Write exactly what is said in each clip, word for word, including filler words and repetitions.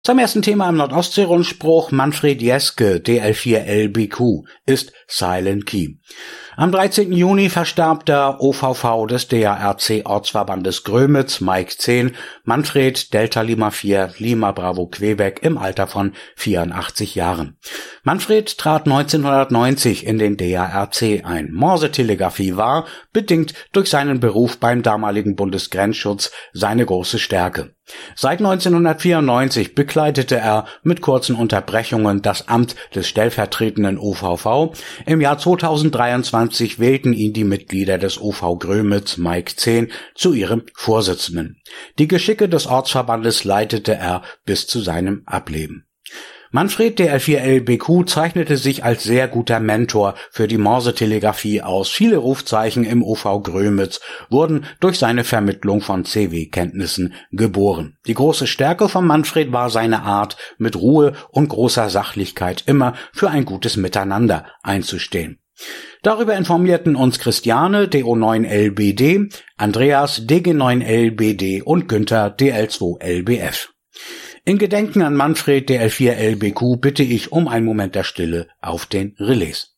Zum ersten Thema im Nordostsee-Rundspruch: Manfred Jeske, D L vier L B Q, ist Silent Key. Am dreizehnten Juni verstarb der O V V des D A R C-Ortsverbandes Grömitz, Mike zehn, Manfred Delta Lima vier, Lima Bravo Quebec im Alter von vierundachtzig Jahren. Manfred trat neunzehnhundertneunzig in den D A R C ein. Morsetelegrafie war, bedingt durch seinen Beruf beim damaligen Bundesgrenzschutz, seine große Stärke. Seit neunzehnhundertvierundneunzig bekleidete er mit kurzen Unterbrechungen das Amt des stellvertretenden O V V. Im Jahr zweitausenddreiundzwanzig wählten ihn die Mitglieder des O V Grömitz, Mike zehn, zu ihrem Vorsitzenden. Die Geschicke des Ortsverbandes leitete er bis zu seinem Ableben. Manfred D L vier L B Q zeichnete sich als sehr guter Mentor für die Morsetelegrafie aus. Viele Rufzeichen im O V Grömitz wurden durch seine Vermittlung von C W-Kenntnissen geboren. Die große Stärke von Manfred war seine Art, mit Ruhe und großer Sachlichkeit immer für ein gutes Miteinander einzustehen. Darüber informierten uns Christiane D O neun L B D, Andreas D G neun L B D und Günther D L zwei L B F. In Gedenken an Manfred D L vier L B Q bitte ich um einen Moment der Stille auf den Relais.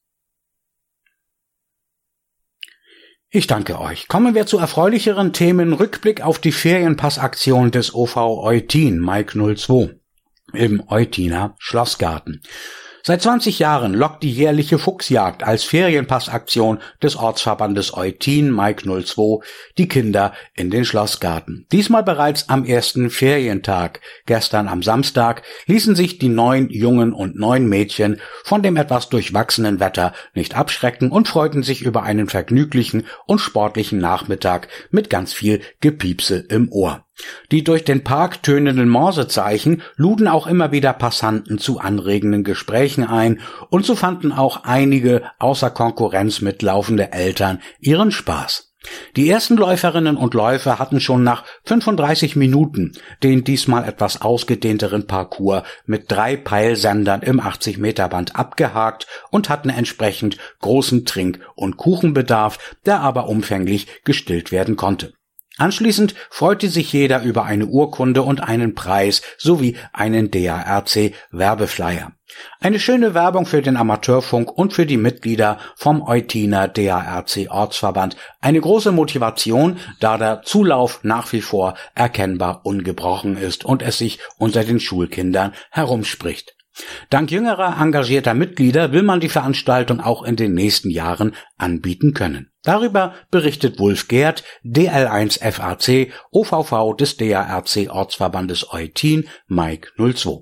Ich danke euch. Kommen wir zu erfreulicheren Themen. Rückblick auf die Ferienpassaktion des O V Eutin, Mike null zwei, im Eutiner Schlossgarten. Seit zwanzig Jahren lockt die jährliche Fuchsjagd als Ferienpassaktion des Ortsverbandes Eutin, Mike null zwei, die Kinder in den Schlossgarten. Diesmal bereits am ersten Ferientag. Gestern am Samstag ließen sich die neun Jungen und neun Mädchen von dem etwas durchwachsenen Wetter nicht abschrecken und freuten sich über einen vergnüglichen und sportlichen Nachmittag mit ganz viel Gepiepse im Ohr. Die durch den Park tönenden Morsezeichen luden auch immer wieder Passanten zu anregenden Gesprächen ein, und so fanden auch einige außer Konkurrenz mitlaufende Eltern ihren Spaß. Die ersten Läuferinnen und Läufer hatten schon nach fünfunddreißig Minuten den diesmal etwas ausgedehnteren Parcours mit drei Peilsendern im achtzig Meter Band abgehakt und hatten entsprechend großen Trink- und Kuchenbedarf, der aber umfänglich gestillt werden konnte. Anschließend freute sich jeder über eine Urkunde und einen Preis sowie einen D A R C-Werbeflyer. Eine schöne Werbung für den Amateurfunk und für die Mitglieder vom Eutiner D A R C-Ortsverband. Eine große Motivation, da der Zulauf nach wie vor erkennbar ungebrochen ist und es sich unter den Schulkindern herumspricht. Dank jüngerer engagierter Mitglieder will man die Veranstaltung auch in den nächsten Jahren anbieten können. Darüber berichtet Wulf Gerd, D L eins F A C, O V V des D A R C-Ortsverbandes Eutin, Mike null zwei.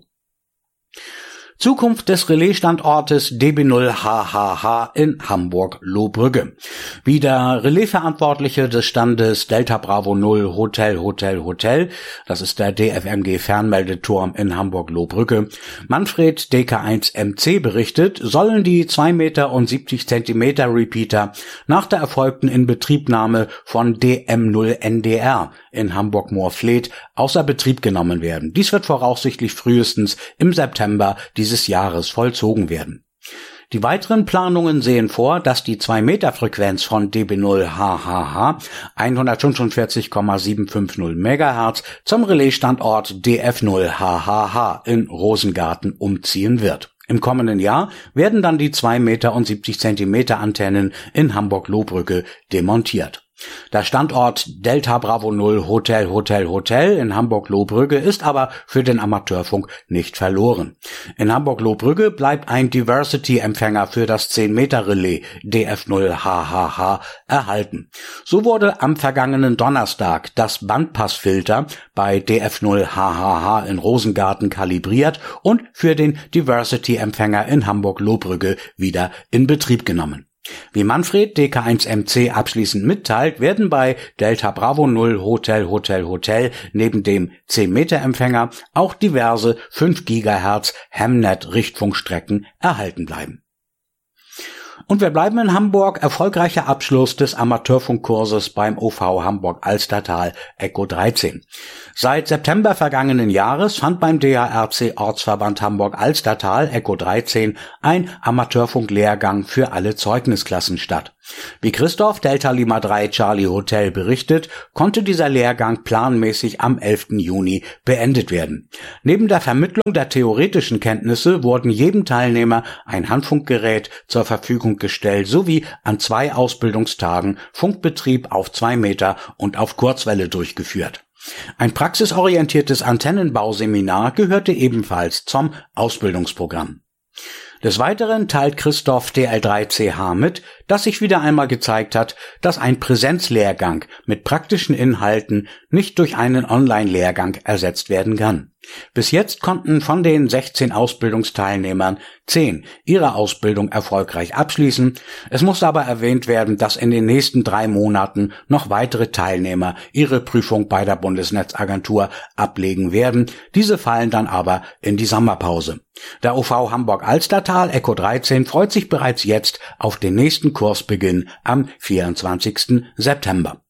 Zukunft des Relaisstandortes D B null H H H in Hamburg-Lohbrügge. Wie der Relaisverantwortliche des Standes Delta Bravo null Hotel Hotel Hotel, das ist der D F M G-Fernmeldeturm in Hamburg-Lohbrügge, Manfred D K eins M C berichtet, sollen die zwei Meter und siebzig Zentimeter Repeater nach der erfolgten Inbetriebnahme von D M null N D R in Hamburg-Moorfleet außer Betrieb genommen werden. Dies wird voraussichtlich frühestens im September dieses Jahres vollzogen werden. Die weiteren Planungen sehen vor, dass die zwei Meter Frequenz von D B null H H H hundertfünfundvierzig Komma siebenhundertfünfzig Megahertz zum Relaisstandort D F null H H H in Rosengarten umziehen wird. Im kommenden Jahr werden dann die zwei Meter und siebzig Zentimeter Antennen in Hamburg-Lohbrügge demontiert. Der Standort Delta Bravo null Hotel Hotel Hotel in Hamburg-Lohbrügge ist aber für den Amateurfunk nicht verloren. In Hamburg-Lohbrügge bleibt ein Diversity-Empfänger für das zehn Meter Relais D F null H H H erhalten. So wurde am vergangenen Donnerstag das Bandpassfilter bei D F null H H H in Rosengarten kalibriert und für den Diversity-Empfänger in Hamburg-Lohbrügge wieder in Betrieb genommen. Wie Manfred D K eins M C abschließend mitteilt, werden bei Delta Bravo null Hotel Hotel Hotel neben dem zehn Meter Empfänger auch diverse fünf Gigahertz Hamnet-Richtfunkstrecken erhalten bleiben. Und wir bleiben in Hamburg. Erfolgreicher Abschluss des Amateurfunkkurses beim O V Hamburg-Alstertal Echo dreizehn. Seit September vergangenen Jahres fand beim D A R C-Ortsverband Hamburg-Alstertal Echo dreizehn ein Amateurfunklehrgang für alle Zeugnisklassen statt. Wie Christoph Delta Lima drei Charlie Hotel berichtet, konnte dieser Lehrgang planmäßig am elften Juni beendet werden. Neben der Vermittlung der theoretischen Kenntnisse wurden jedem Teilnehmer ein Handfunkgerät zur Verfügung gestellt sowie an zwei Ausbildungstagen Funkbetrieb auf zwei Meter und auf Kurzwelle durchgeführt. Ein praxisorientiertes Antennenbauseminar gehörte ebenfalls zum Ausbildungsprogramm. Des Weiteren teilt Christoph D L drei C H mit, dass sich wieder einmal gezeigt hat, dass ein Präsenzlehrgang mit praktischen Inhalten nicht durch einen Online-Lehrgang ersetzt werden kann. Bis jetzt konnten von den sechzehn Ausbildungsteilnehmern zehn ihre Ausbildung erfolgreich abschließen. Es muss aber erwähnt werden, dass in den nächsten drei Monaten noch weitere Teilnehmer ihre Prüfung bei der Bundesnetzagentur ablegen werden. Diese fallen dann aber in die Sommerpause. Der O V Hamburg-Alstertal Echo dreizehn freut sich bereits jetzt auf den nächsten Kursbeginn am vierundzwanzigsten September.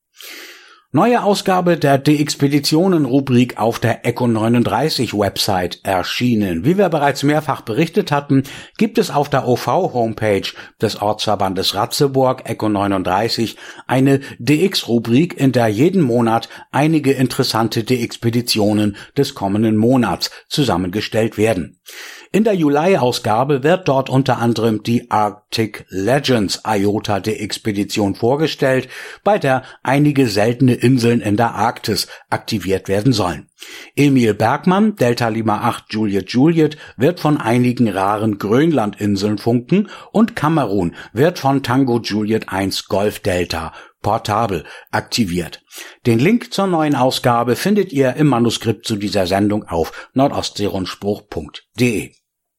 Neue Ausgabe der De-Expeditionen-Rubrik auf der Echo neununddreißig Website erschienen. Wie wir bereits mehrfach berichtet hatten, gibt es auf der O V-Homepage des Ortsverbandes Ratzeburg Echo neununddreißig eine D X-Rubrik, in der jeden Monat einige interessante De-Expeditionen des kommenden Monats zusammengestellt werden. In der Juli-Ausgabe wird dort unter anderem die Arctic Legends I O T A-De-Expedition vorgestellt, bei der einige seltene Inseln in der Arktis aktiviert werden sollen. Emil Bergmann, Delta Lima acht Juliet Juliet, wird von einigen raren Grönlandinseln funken und Kamerun wird von Tango Juliet eins Golf Delta portabel aktiviert. Den Link zur neuen Ausgabe findet ihr im Manuskript zu dieser Sendung auf nordostseerundspruch punkt de.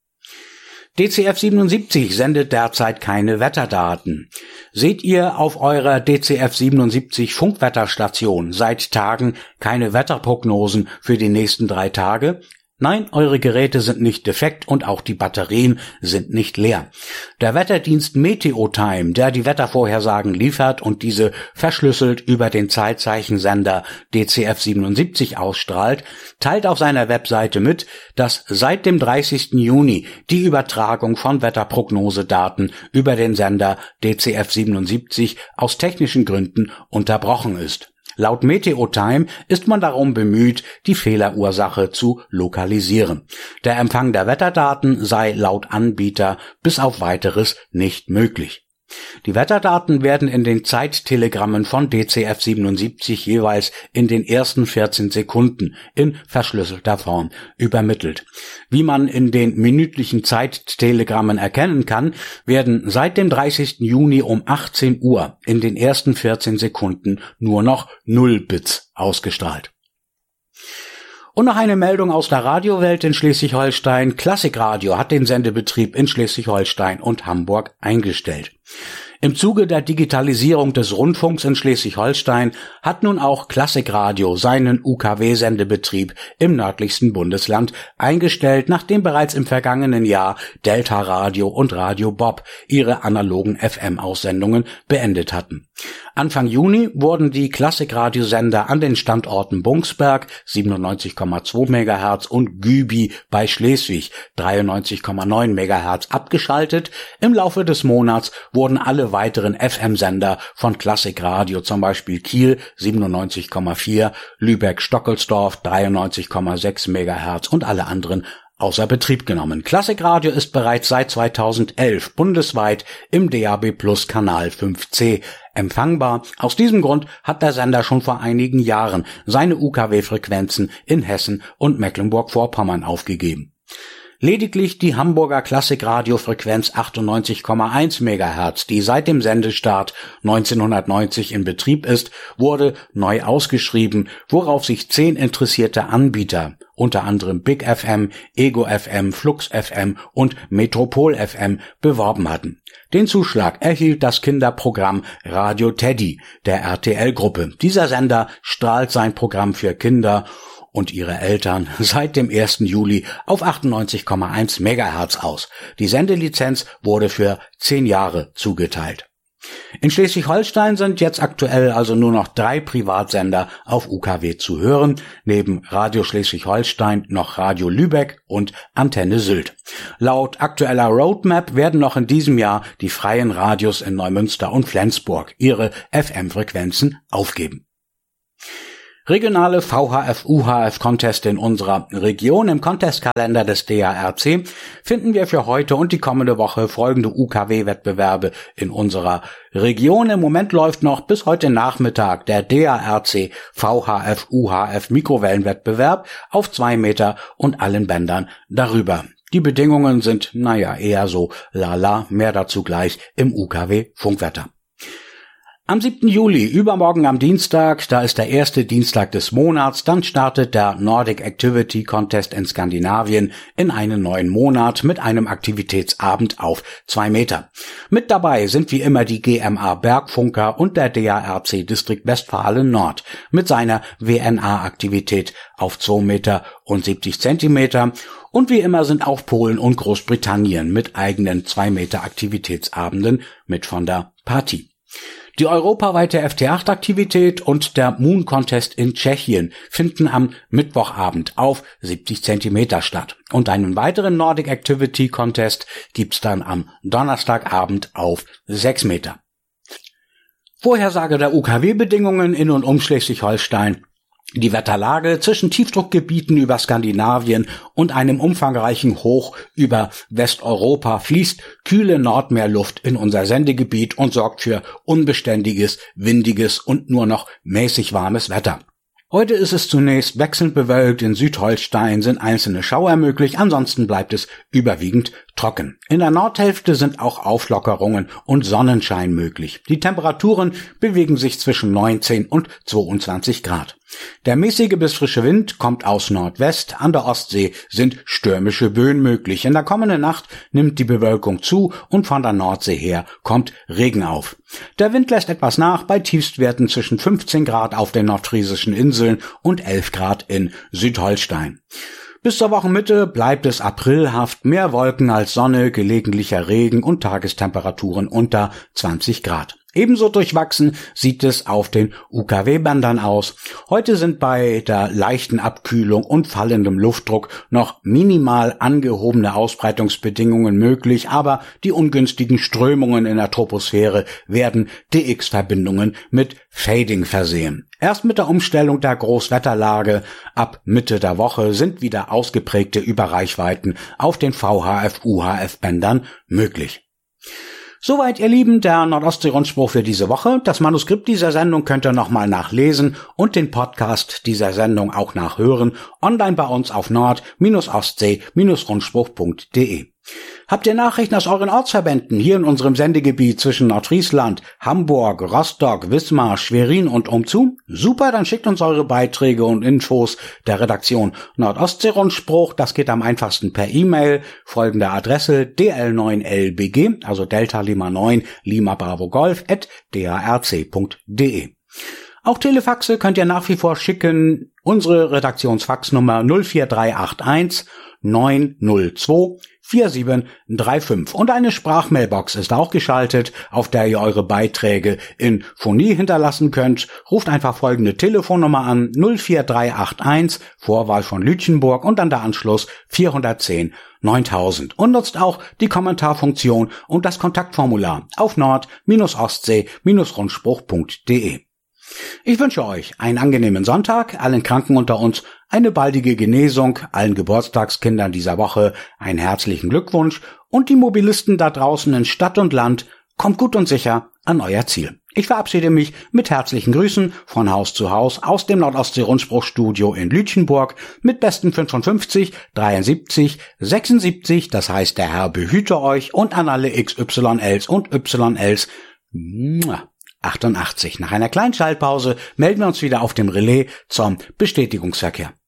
D C F siebenundsiebzig sendet derzeit keine Wetterdaten. Seht ihr auf eurer D C F siebenundsiebzig Funkwetterstation seit Tagen keine Wetterprognosen für die nächsten drei Tage? Nein, eure Geräte sind nicht defekt und auch die Batterien sind nicht leer. Der Wetterdienst Meteotime, der die Wettervorhersagen liefert und diese verschlüsselt über den Zeitzeichensender D C F siebenundsiebzig ausstrahlt, teilt auf seiner Webseite mit, dass seit dem dreißigsten Juni die Übertragung von Wetterprognosedaten über den Sender D C F siebenundsiebzig aus technischen Gründen unterbrochen ist. Laut Meteotime ist man darum bemüht, die Fehlerursache zu lokalisieren. Der Empfang der Wetterdaten sei laut Anbieter bis auf Weiteres nicht möglich. Die Wetterdaten werden in den Zeittelegrammen von D C F siebenundsiebzig jeweils in den ersten vierzehn Sekunden in verschlüsselter Form übermittelt. Wie man in den minütlichen Zeittelegrammen erkennen kann, werden seit dem dreißigsten Juni um achtzehn Uhr in den ersten vierzehn Sekunden nur noch null Bits ausgestrahlt. Und noch eine Meldung aus der Radiowelt in Schleswig-Holstein. Klassikradio hat den Sendebetrieb in Schleswig-Holstein und Hamburg eingestellt. Im Zuge der Digitalisierung des Rundfunks in Schleswig-Holstein hat nun auch Klassikradio seinen U K W-Sendebetrieb im nördlichsten Bundesland eingestellt, nachdem bereits im vergangenen Jahr Delta Radio und Radio Bob ihre analogen F M-Aussendungen beendet hatten. Anfang Juni wurden die Klassikradiosender an den Standorten Bungsberg siebenundneunzig Komma zwei Megahertz und Gübi bei Schleswig dreiundneunzig Komma neun Megahertz abgeschaltet. Im Laufe des Monats wurden alle weiteren F M-Sender von Klassikradio, zum Beispiel Kiel siebenundneunzig Komma vier, Lübeck-Stockelsdorf dreiundneunzig Komma sechs Megahertz und alle anderen außer Betrieb genommen. Klassikradio ist bereits seit zweitausendelf bundesweit im D A B Plus Kanal fünf C empfangbar. Aus diesem Grund hat der Sender schon vor einigen Jahren seine U K W-Frequenzen in Hessen und Mecklenburg-Vorpommern aufgegeben. Lediglich die Hamburger Klassikradio-Frequenz achtundneunzig Komma eins Megahertz, die seit dem Sendestart neunzehnhundertneunzig in Betrieb ist, wurde neu ausgeschrieben, worauf sich zehn interessierte Anbieter, unter anderem Big F M, Ego F M, Flux F M und Metropol F M, beworben hatten. Den Zuschlag erhielt das Kinderprogramm Radio Teddy der R T L-Gruppe. Dieser Sender strahlt sein Programm für Kinder und ihre Eltern seit dem ersten Juli auf achtundneunzig Komma eins Megahertz aus. Die Sendelizenz wurde für zehn Jahre zugeteilt. In Schleswig-Holstein sind jetzt aktuell also nur noch drei Privatsender auf U K W zu hören, neben Radio Schleswig-Holstein noch Radio Lübeck und Antenne Sylt. Laut aktueller Roadmap werden noch in diesem Jahr die freien Radios in Neumünster und Flensburg ihre F M-Frequenzen aufgeben. Regionale V H F-U H F-Conteste in unserer Region. Im Contestkalender des D A R C finden wir für heute und die kommende Woche folgende U K W-Wettbewerbe in unserer Region. Im Moment läuft noch bis heute Nachmittag der D A R C V H F-U H F-Mikrowellenwettbewerb auf zwei Meter und allen Bändern darüber. Die Bedingungen sind, naja, eher so lala, mehr dazu gleich im U K W-Funkwetter. Am siebten Juli, übermorgen am Dienstag, da ist der erste Dienstag des Monats, dann startet der Nordic Activity Contest in Skandinavien in einen neuen Monat mit einem Aktivitätsabend auf zwei Meter. Mit dabei sind wie immer die G M A Bergfunker und der D A R C Distrikt Westfalen Nord mit seiner W N A-Aktivität auf zwei Meter und siebzig Zentimeter. Und wie immer sind auch Polen und Großbritannien mit eigenen zwei Meter Aktivitätsabenden mit von der Partie. Die europaweite F T acht Aktivität und der Moon Contest in Tschechien finden am Mittwochabend auf siebzig Zentimeter statt. Und einen weiteren Nordic Activity Contest gibt's dann am Donnerstagabend auf sechs Meter. Vorhersage der U K W-Bedingungen in und um Schleswig-Holstein. Die Wetterlage zwischen Tiefdruckgebieten über Skandinavien und einem umfangreichen Hoch über Westeuropa fließt kühle Nordmeerluft in unser Sendegebiet und sorgt für unbeständiges, windiges und nur noch mäßig warmes Wetter. Heute ist es zunächst wechselnd bewölkt, in Südholstein sind einzelne Schauer möglich, ansonsten bleibt es überwiegend trocken. In der Nordhälfte sind auch Auflockerungen und Sonnenschein möglich. Die Temperaturen bewegen sich zwischen neunzehn und zweiundzwanzig Grad. Der mäßige bis frische Wind kommt aus Nordwest, an der Ostsee sind stürmische Böen möglich. In der kommenden Nacht nimmt die Bewölkung zu und von der Nordsee her kommt Regen auf. Der Wind lässt etwas nach bei Tiefstwerten zwischen fünfzehn Grad auf den nordfriesischen Inseln und elf Grad in Südholstein. Bis zur Wochenmitte bleibt es aprilhaft, mehr Wolken als Sonne, gelegentlicher Regen und Tagestemperaturen unter zwanzig Grad. Ebenso durchwachsen sieht es auf den U K W-Bändern aus. Heute sind bei der leichten Abkühlung und fallendem Luftdruck noch minimal angehobene Ausbreitungsbedingungen möglich, aber die ungünstigen Strömungen in der Troposphäre werden D X-Verbindungen mit Fading versehen. Erst mit der Umstellung der Großwetterlage ab Mitte der Woche sind wieder ausgeprägte Überreichweiten auf den V H F-U H F-Bändern möglich. Soweit, ihr Lieben, der Nordostsee-Rundspruch für diese Woche. Das Manuskript dieser Sendung könnt ihr nochmal nachlesen und den Podcast dieser Sendung auch nachhören, online bei uns auf nord ostsee rundspruch punkt de. Habt ihr Nachrichten aus euren Ortsverbänden hier in unserem Sendegebiet zwischen Nordfriesland, Hamburg, Rostock, Wismar, Schwerin und umzu? Super, dann schickt uns eure Beiträge und Infos der Redaktion Nordostsee-Rundspruch. Das geht am einfachsten per E-Mail. Folgende Adresse d l neun l b g, also Delta Lima neun Lima Bravo Golf at d a r c punkt de. Auch Telefaxe könnt ihr nach wie vor schicken. Unsere Redaktionsfaxnummer null vier drei acht eins neun null zwei vier sieben drei fünf und eine Sprachmailbox ist auch geschaltet, auf der ihr eure Beiträge in Phonie hinterlassen könnt. Ruft einfach folgende Telefonnummer an: null vier drei acht eins, Vorwahl von Lütjenburg und dann der Anschluss vierhundertzehn neuntausend und nutzt auch die Kommentarfunktion und das Kontaktformular auf nord ostsee rundspruch punkt de. Ich wünsche euch einen angenehmen Sonntag, allen Kranken unter uns eine baldige Genesung, allen Geburtstagskindern dieser Woche einen herzlichen Glückwunsch und die Mobilisten da draußen in Stadt und Land, kommt gut und sicher an euer Ziel. Ich verabschiede mich mit herzlichen Grüßen von Haus zu Haus aus dem Nordostsee-Rundspruchstudio in Lütjenburg mit besten fünfundfünfzig, dreiundsiebzig, sechsundsiebzig, das heißt der Herr behüte euch, und an alle X Y Ls und Y Ls. achtundachtzig. Nach einer kleinen Schaltpause melden wir uns wieder auf dem Relais zum Bestätigungsverkehr.